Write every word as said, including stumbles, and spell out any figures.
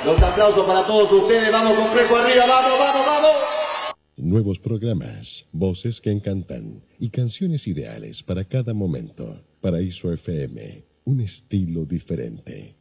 Los aplausos para todos ustedes. Vamos, Complejo arriba. Vamos, vamos, vamos. Nuevos programas, voces que encantan y canciones ideales para cada momento. Paraíso F M, un estilo diferente.